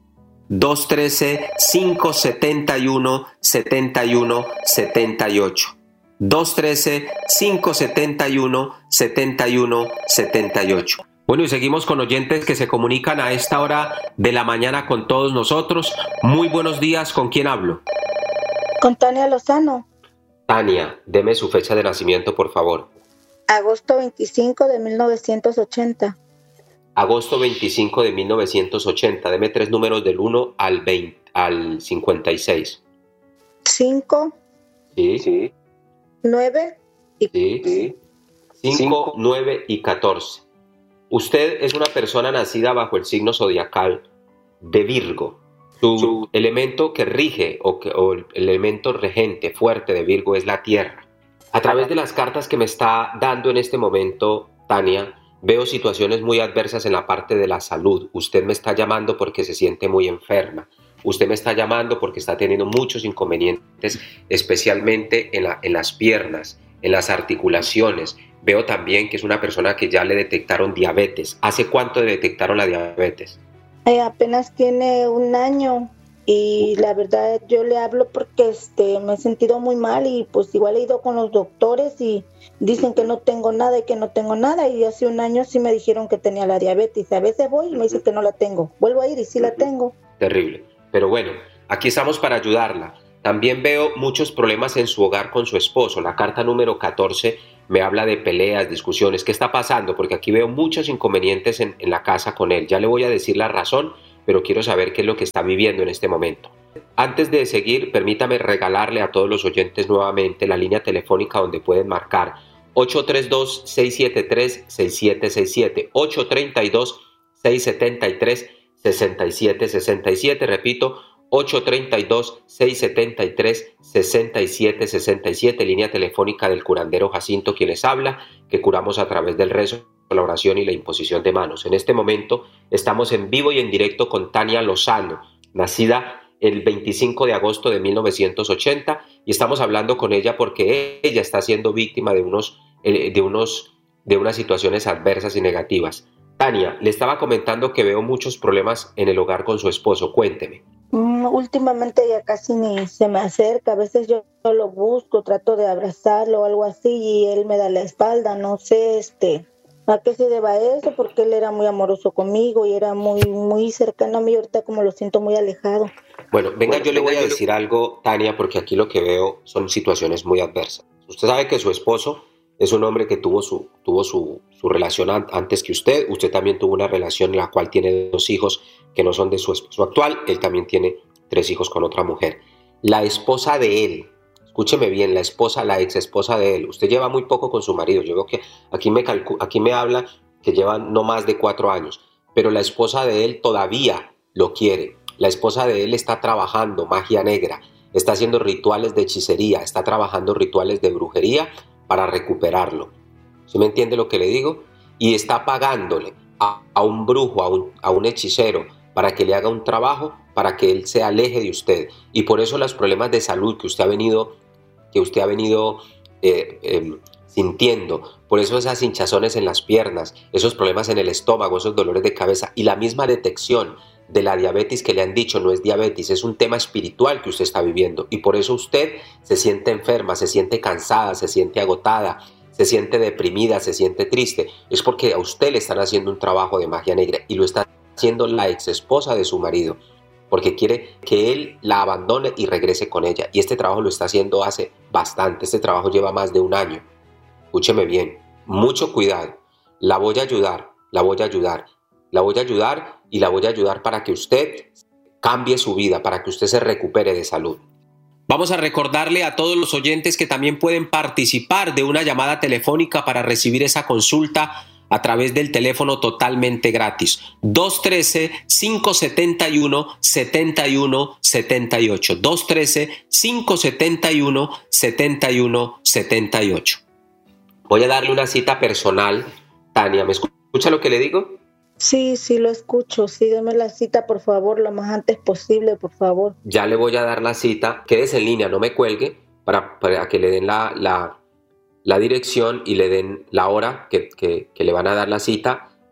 dos uno tres, cinco siete uno, siete uno siete ocho. dos uno tres, cinco siete uno, siete uno siete ocho. Bueno, y seguimos con oyentes que se comunican a esta hora de la mañana con todos nosotros. Muy buenos días, ¿con quién hablo? Con Tania Lozano. Tania, deme su fecha de nacimiento, por favor. Agosto veinticinco de mil novecientos ochenta. Agosto veinticinco de mil novecientos ochenta. Deme tres números del uno al, veinte, al cincuenta y seis. cinco. Sí. Sí. nueve. Y... Sí. cinco, nueve y catorce. Usted es una persona nacida bajo el signo zodiacal de Virgo. Su, Su elemento que rige o, que, o el elemento regente fuerte de Virgo es la tierra. A través de las cartas que me está dando en este momento, Tania, veo situaciones muy adversas en la parte de la salud. Usted me está llamando porque se siente muy enferma. Usted me está llamando porque está teniendo muchos inconvenientes, especialmente en, la, en las piernas, en las articulaciones. Veo también que es una persona que ya le detectaron diabetes. ¿Hace cuánto le detectaron la diabetes? Eh, apenas tiene un año y la verdad yo le hablo porque este, me he sentido muy mal y pues igual he ido con los doctores y dicen que no tengo nada y que no tengo nada y hace un año sí me dijeron que tenía la diabetes. A veces voy y me dicen que no la tengo. Vuelvo a ir y sí la tengo. Terrible. Pero bueno, aquí estamos para ayudarla. También veo muchos problemas en su hogar con su esposo. La carta número catorce me habla de peleas, discusiones. ¿Qué está pasando? Porque aquí veo muchos inconvenientes en, en la casa con él. Ya le voy a decir la razón, pero quiero saber qué es lo que está viviendo en este momento. Antes de seguir, permítame regalarle a todos los oyentes nuevamente la línea telefónica donde pueden marcar ocho tres dos, seis siete tres, seis siete seis siete, ocho tres dos, seis siete tres, seis siete seis siete, repito, ocho tres dos, seis siete tres, seis siete seis siete, línea telefónica del curandero Jacinto, quien les habla, que curamos a través del rezo, la oración y la imposición de manos. En este momento estamos en vivo y en directo con Tania Lozano, nacida el veinticinco de agosto de mil novecientos ochenta, y estamos hablando con ella porque ella está siendo víctima de, unos, de, unos, de unas situaciones adversas y negativas. Tania, le estaba comentando que veo muchos problemas en el hogar con su esposo. Cuénteme. Mm, últimamente ya casi ni se me acerca. A veces yo, yo lo busco, trato de abrazarlo o algo así y él me da la espalda. No sé este, a qué se deba eso, porque él era muy amoroso conmigo y era muy, muy cercano a mí. Ahorita como lo siento muy alejado. Bueno, venga, bueno, yo le voy a decir algo, Tania, porque aquí lo que veo son situaciones muy adversas. Usted sabe que su esposo es un hombre que tuvo su, tuvo su, su relación antes que usted. Usted también tuvo una relación en la cual tiene dos hijos que no son de su esposo actual. Él también tiene tres hijos con otra mujer. La esposa de él, escúcheme bien, la esposa, la ex esposa de él, usted lleva muy poco con su marido. Yo veo que aquí me, calcu- aquí me habla que llevan no más de cuatro años, pero la esposa de él todavía lo quiere. La esposa de él está trabajando magia negra, está haciendo rituales de hechicería, está trabajando rituales de brujería para recuperarlo. ¿Sí me entiende lo que le digo? Y está pagándole a, a un brujo, a un, a un hechicero, para que le haga un trabajo, para que él se aleje de usted. Y por eso los problemas de salud que usted ha venido, que usted ha venido eh, eh, sintiendo, por eso esas hinchazones en las piernas, esos problemas en el estómago, esos dolores de cabeza y la misma detección de la diabetes que le han dicho no es diabetes, es un tema espiritual que usted está viviendo y por eso usted se siente enferma, se siente cansada, se siente agotada, se siente deprimida, se siente triste. Es porque a usted le están haciendo un trabajo de magia negra y lo está haciendo la ex esposa de su marido porque quiere que él la abandone y regrese con ella, y este trabajo lo está haciendo hace bastante. Este trabajo lleva más de un año. Escúcheme bien, mucho cuidado. La voy a ayudar, la voy a ayudar, la voy a ayudar y la voy a ayudar para que usted cambie su vida, para que usted se recupere de salud. Vamos a recordarle a todos los oyentes que también pueden participar de una llamada telefónica para recibir esa consulta a través del teléfono totalmente gratis. dos uno tres, cinco siete uno, siete uno siete ocho. dos uno tres, cinco siete uno, siete uno siete ocho. Voy a darle una cita personal. Tania, ¿me escucha lo que le digo? Sí, sí lo escucho. Sí, deme la cita, por favor, lo más antes posible, por favor. Ya le voy a dar la cita. Quédese en línea, no me cuelgue, para, para que le den la, la, la dirección y le den la hora que, que, que le van a dar la cita.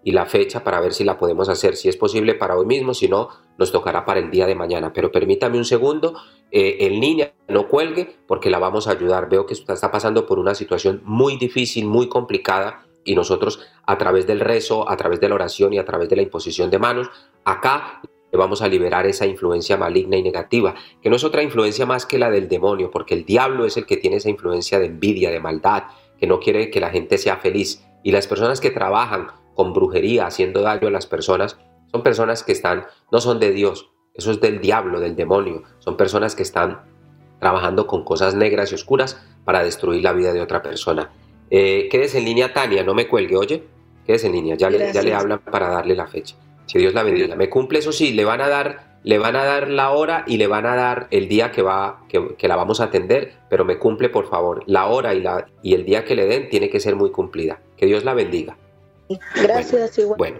y la fecha para ver si la podemos hacer, si es posible para hoy mismo, si no, nos tocará para el día de mañana. Pero permítame un segundo, eh, en línea, no cuelgue, porque la vamos a ayudar. Veo que usted está pasando por una situación muy difícil, muy complicada, y nosotros a través del rezo, a través de la oración y a través de la imposición de manos, acá le vamos a liberar esa influencia maligna y negativa, que no es otra influencia más que la del demonio, porque el diablo es el que tiene esa influencia de envidia, de maldad, que no quiere que la gente sea feliz. Y las personas que trabajan con brujería, haciendo daño a las personas, son personas que están, no son de Dios, eso es del diablo, del demonio. Son personas que están trabajando con cosas negras y oscuras para destruir la vida de otra persona. Eh, quédese en línea, Tania, no me cuelgue, oye, quédese en línea, ya le, ya le hablan para darle la fecha. Que Dios la bendiga. Me cumple, eso sí, le van a dar, le van a dar la hora y le van a dar el día que va, que, que la vamos a atender, pero me cumple, por favor, la hora y la y el día que le den tiene que ser muy cumplida. Que Dios la bendiga. Gracias, igual. Bueno,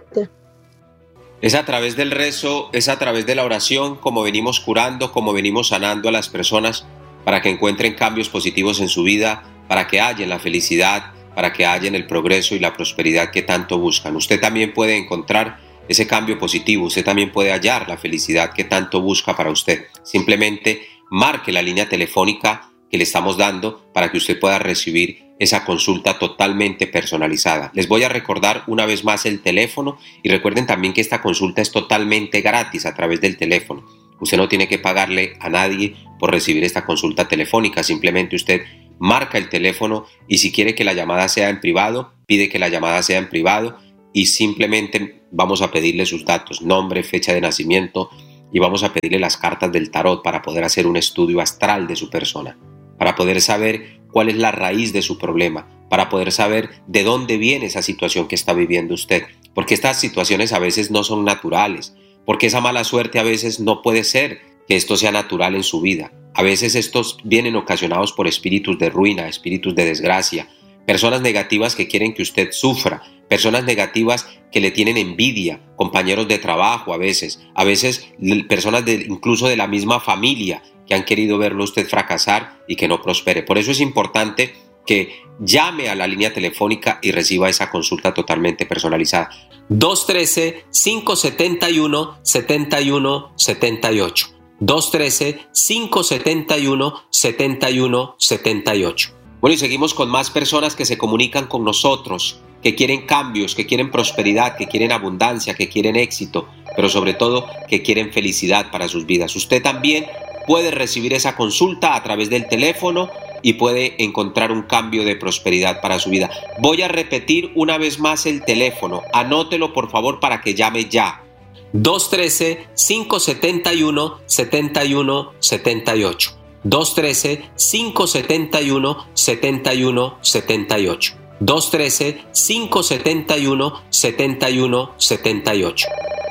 es a través del rezo, es a través de la oración como venimos curando, como venimos sanando a las personas para que encuentren cambios positivos en su vida, para que hallen la felicidad, para que hallen el progreso y la prosperidad que tanto buscan. Usted también puede encontrar ese cambio positivo, usted también puede hallar la felicidad que tanto busca para usted. Simplemente marque la línea telefónica que le estamos dando para que usted pueda recibir esa consulta totalmente personalizada. Les voy a recordar una vez más el teléfono y recuerden también que esta consulta es totalmente gratis a través del teléfono. Usted no tiene que pagarle a nadie por recibir esta consulta telefónica, simplemente usted marca el teléfono y si quiere que la llamada sea en privado, pide que la llamada sea en privado y simplemente vamos a pedirle sus datos, nombre, fecha de nacimiento y vamos a pedirle las cartas del tarot para poder hacer un estudio astral de su persona, para poder saber cuál es la raíz de su problema, para poder saber de dónde viene esa situación que está viviendo usted, porque estas situaciones a veces no son naturales, porque esa mala suerte a veces no puede ser que esto sea natural en su vida. A veces estos vienen ocasionados por espíritus de ruina, espíritus de desgracia, personas negativas que quieren que usted sufra, personas negativas que le tienen envidia, compañeros de trabajo a veces, a veces personas de, incluso de la misma familia que han querido verlo usted fracasar y que no prospere. Por eso es importante que llame a la línea telefónica y reciba esa consulta totalmente personalizada. dos uno tres, cinco siete uno, siete uno siete ocho. dos uno tres, cinco siete uno, siete uno siete ocho. Bueno, y seguimos con más personas que se comunican con nosotros, que quieren cambios, que quieren prosperidad, que quieren abundancia, que quieren éxito, pero sobre todo que quieren felicidad para sus vidas. Usted también puede recibir esa consulta a través del teléfono y puede encontrar un cambio de prosperidad para su vida. Voy a repetir una vez más el teléfono. Anótelo por favor para que llame ya. dos uno tres, cinco siete uno, siete uno siete ocho. dos uno tres, cinco siete uno, siete uno siete ocho. dos uno tres, cinco siete uno, siete uno siete ocho.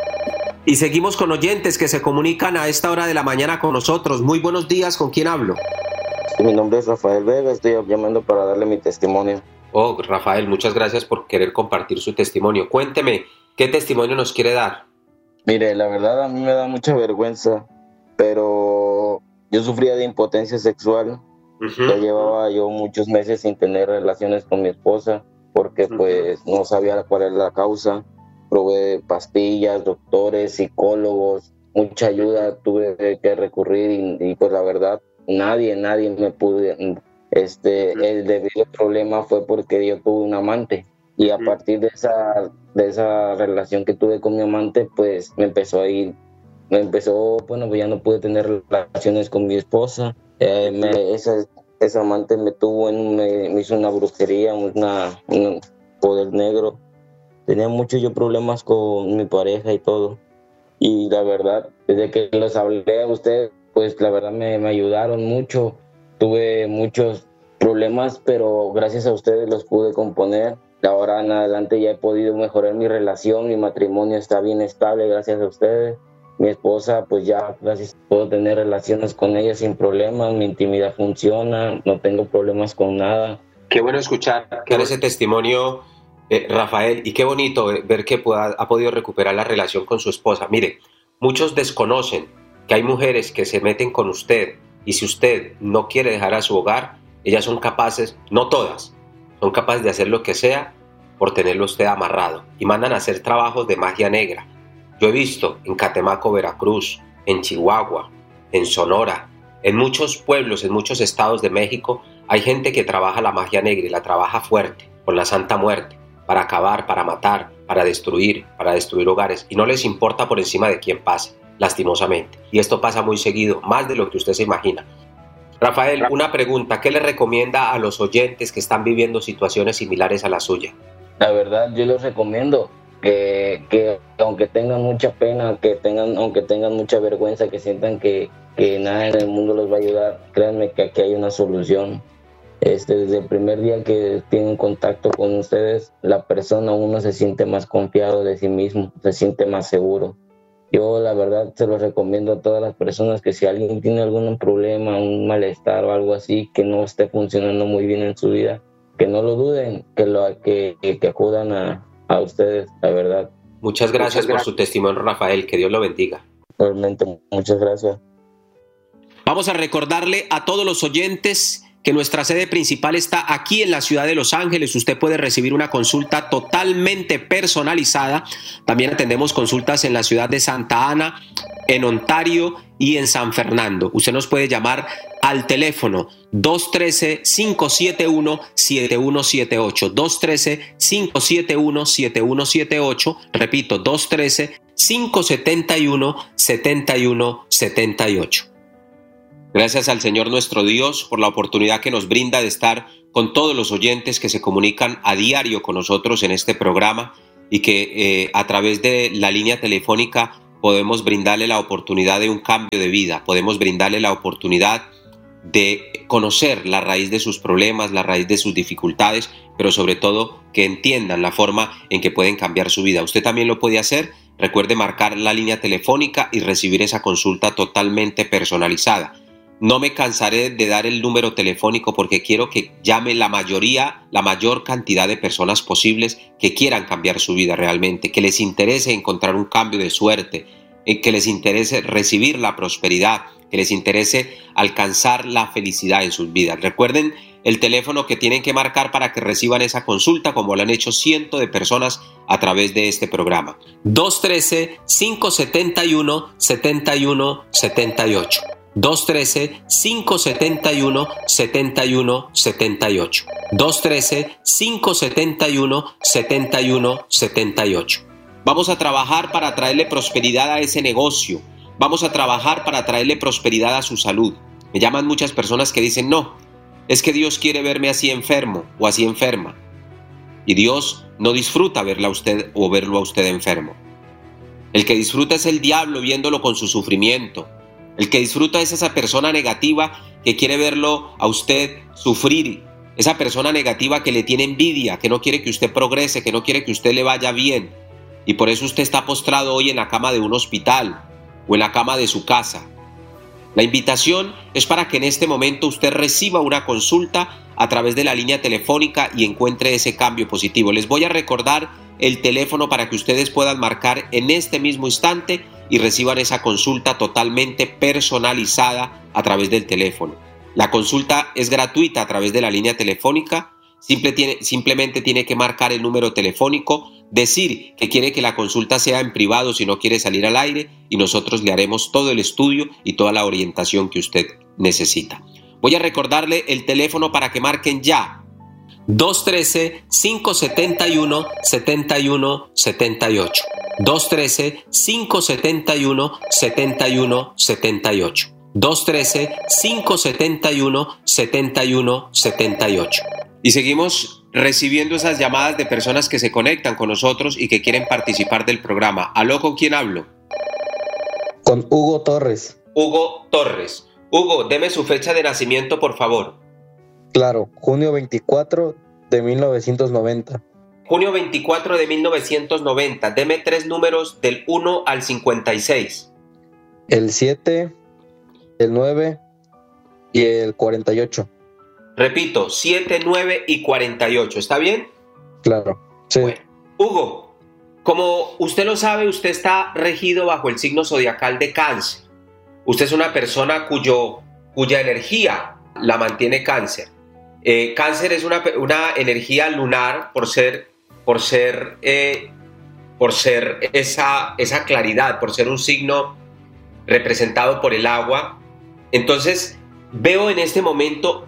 Y seguimos con oyentes que se comunican a esta hora de la mañana con nosotros. Muy buenos días, ¿con quién hablo? Mi nombre es Rafael Vega, estoy llamando para darle mi testimonio. Oh, Rafael, muchas gracias por querer compartir su testimonio. Cuénteme, ¿qué testimonio nos quiere dar? Mire, la verdad a mí me da mucha vergüenza, pero yo sufría de impotencia sexual. Uh-huh. Ya llevaba yo muchos meses sin tener relaciones con mi esposa porque uh-huh. pues no sabía cuál era la causa. Probé pastillas, doctores, psicólogos, mucha ayuda tuve que recurrir y, y pues la verdad nadie, nadie me pudo. Este, el debido problema fue porque yo tuve un amante y a partir de esa, de esa relación que tuve con mi amante pues me empezó a ir, me empezó, bueno pues ya no pude tener relaciones con mi esposa. Eh, me, esa, esa amante me tuvo, en, me, me hizo una brujería, una, un poder negro. Tenía muchos yo problemas con mi pareja y todo. Y la verdad, desde que les hablé a ustedes, pues la verdad me, me ayudaron mucho. Tuve muchos problemas, pero gracias a ustedes los pude componer. De ahora en adelante ya he podido mejorar mi relación, mi matrimonio está bien estable gracias a ustedes. Mi esposa, pues ya gracias, puedo tener relaciones con ella sin problemas, mi intimidad funciona, no tengo problemas con nada. Qué bueno escuchar que ese testimonio, eh, Rafael, y qué bonito ver que pueda, ha podido recuperar la relación con su esposa. Mire, muchos desconocen que hay mujeres que se meten con usted y si usted no quiere dejar a su hogar, ellas son capaces, no todas, son capaces de hacer lo que sea por tenerlo usted amarrado y mandan a hacer trabajos de magia negra. Yo he visto en Catemaco, Veracruz, en Chihuahua, en Sonora, en muchos pueblos, en muchos estados de México, hay gente que trabaja la magia negra y la trabaja fuerte, con la Santa Muerte, para acabar, para matar, para destruir, para destruir hogares, y no les importa por encima de quién pase, lastimosamente. Y esto pasa muy seguido, más de lo que usted se imagina. Rafael, una pregunta, ¿qué le recomienda a los oyentes que están viviendo situaciones similares a la suya? La verdad, yo les recomiendo que, que aunque tengan mucha pena, que tengan, aunque tengan mucha vergüenza, que sientan que, que nada en el mundo los va a ayudar, créanme que aquí hay una solución. Este, desde el primer día que tienen contacto con ustedes, la persona, uno se siente más confiado de sí mismo, se siente más seguro. Yo la verdad se los recomiendo a todas las personas que si alguien tiene algún problema, un malestar o algo así que no esté funcionando muy bien en su vida, que no lo duden, que, lo, que, que acudan a, a ustedes, la verdad. Muchas gracias, muchas gracias por su testimonio, Rafael, que Dios lo bendiga. Realmente, muchas gracias. Vamos a recordarle a todos los oyentes que nuestra sede principal está aquí en la ciudad de Los Ángeles. Usted puede recibir una consulta totalmente personalizada. También atendemos consultas en la ciudad de Santa Ana, en Ontario y en San Fernando. Usted nos puede llamar al teléfono dos uno tres, cinco siete uno, siete uno siete ocho, dos uno tres, cinco siete uno, siete uno siete ocho, repito, dos uno tres, cinco siete uno, siete uno siete ocho. Gracias al Señor nuestro Dios por la oportunidad que nos brinda de estar con todos los oyentes que se comunican a diario con nosotros en este programa y que eh, a través de la línea telefónica podemos brindarle la oportunidad de un cambio de vida, podemos brindarle la oportunidad de conocer la raíz de sus problemas, la raíz de sus dificultades, pero sobre todo que entiendan la forma en que pueden cambiar su vida. Usted también lo puede hacer. Recuerde marcar la línea telefónica y recibir esa consulta totalmente personalizada. No me cansaré de dar el número telefónico porque quiero que llame la mayoría, la mayor cantidad de personas posibles que quieran cambiar su vida realmente, que les interese encontrar un cambio de suerte, que les interese recibir la prosperidad, que les interese alcanzar la felicidad en sus vidas. Recuerden el teléfono que tienen que marcar para que reciban esa consulta, como lo han hecho cientos de personas a través de este programa. dos uno tres, cinco siete uno, siete uno siete ocho. dos uno tres, cinco siete uno, siete uno siete ocho. dos uno tres, cinco siete uno, siete uno siete ocho. Vamos a trabajar para traerle prosperidad a ese negocio. Vamos a trabajar para traerle prosperidad a su salud. Me llaman muchas personas que dicen, no, es que Dios quiere verme así enfermo o así enferma. Y Dios no disfruta verla a usted o verlo a usted enfermo. El que disfruta es el diablo viéndolo con su sufrimiento. El que disfruta es esa persona negativa que quiere verlo a usted sufrir. Esa persona negativa que le tiene envidia, que no quiere que usted progrese, que no quiere que usted le vaya bien. Y por eso usted está postrado hoy en la cama de un hospital o en la cama de su casa. La invitación es para que en este momento usted reciba una consulta a través de la línea telefónica y encuentre ese cambio positivo. Les voy a recordar el teléfono para que ustedes puedan marcar en este mismo instante y reciban esa consulta totalmente personalizada a través del teléfono. La consulta es gratuita a través de la línea telefónica. Simple tiene, simplemente tiene que marcar el número telefónico, decir que quiere que la consulta sea en privado si no quiere salir al aire y nosotros le haremos todo el estudio y toda la orientación que usted necesita. Voy a recordarle el teléfono para que marquen ya. dos uno tres, cinco siete uno, siete uno siete ocho. dos uno tres, cinco siete uno, siete uno siete ocho. dos uno tres, cinco siete uno, siete uno siete ocho. Y seguimos recibiendo esas llamadas de personas que se conectan con nosotros y que quieren participar del programa. ¿Aló, con quién hablo? Con Hugo Torres. Hugo Torres. Hugo, deme su fecha de nacimiento, por favor. Claro, junio veinticuatro de mil novecientos noventa. Junio veinticuatro de mil novecientos noventa. Deme tres números del uno al cincuenta y seis. El siete, el nueve y el cuarenta y ocho. Repito, siete, nueve y cuarenta y ocho. ¿Está bien? Claro, sí. Bueno, Hugo, como usted lo sabe, usted está regido bajo el signo zodiacal de Cáncer. Usted es una persona cuyo, cuya energía la mantiene Cáncer. Eh, cáncer es una, una energía lunar por ser por ser, eh, por ser esa, esa claridad, por ser un signo representado por el agua. Entonces veo en este momento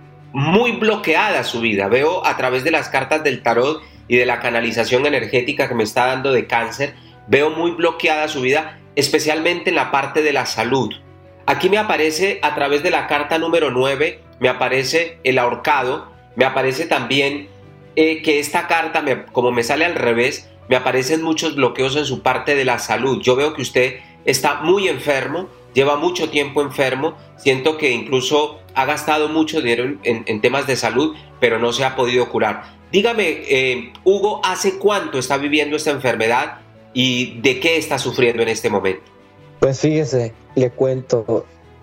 muy bloqueada su vida. Veo a través de las cartas del tarot y de la canalización energética que me está dando de Cáncer, veo muy bloqueada su vida, especialmente en la parte de la salud. Aquí me aparece a través de la carta número nueve, me aparece el ahorcado, me aparece también eh, que esta carta, me, como me sale al revés, me aparecen muchos bloqueos en su parte de la salud. Yo veo que usted está muy enfermo, lleva mucho tiempo enfermo, siento que incluso ha gastado mucho dinero en, en, en temas de salud, pero no se ha podido curar. Dígame, eh, Hugo, ¿hace cuánto está viviendo esta enfermedad y de qué está sufriendo en este momento? Pues fíjese, le cuento,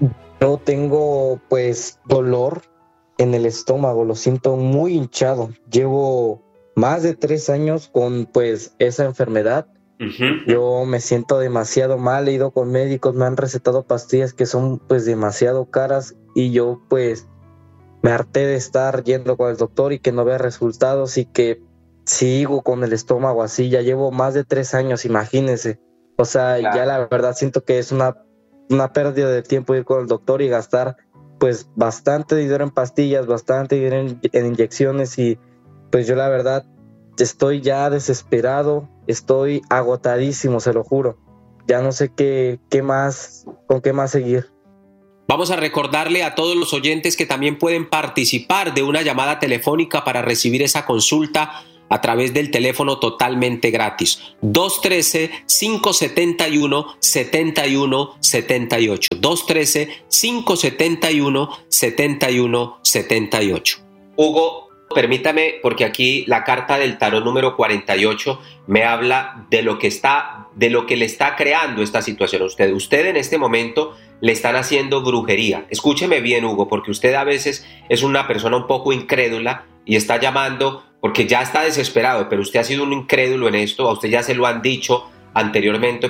yo tengo pues dolor en el estómago, lo siento muy hinchado, llevo más de tres años con pues esa enfermedad. Uh-huh. Yo me siento demasiado mal, he ido con médicos, me han recetado pastillas que son pues demasiado caras y yo pues me harté de estar yendo con el doctor y que no vea resultados y que sigo con el estómago así, ya llevo más de tres años, imagínense. O sea, claro. Ya la verdad siento que es una, una pérdida de tiempo ir con el doctor y gastar pues bastante dinero en pastillas, bastante dinero en, en inyecciones y pues yo la verdad estoy ya desesperado, estoy agotadísimo, se lo juro. Ya no sé qué, qué más, con qué más seguir. Vamos a recordarle a todos los oyentes que también pueden participar de una llamada telefónica para recibir esa consulta a través del teléfono totalmente gratis. dos uno tres, cinco siete uno, siete uno siete ocho. dos uno tres, cinco siete uno, siete uno siete ocho. Hugo, permítame, porque aquí la carta del tarot número cuarenta y ocho me habla de lo que está, de lo que le está creando esta situación a usted. Usted en este momento le están haciendo brujería. Escúcheme bien, Hugo, porque usted a veces es una persona un poco incrédula y está llamando porque ya está desesperado, pero usted ha sido un incrédulo en esto, a usted ya se lo han dicho anteriormente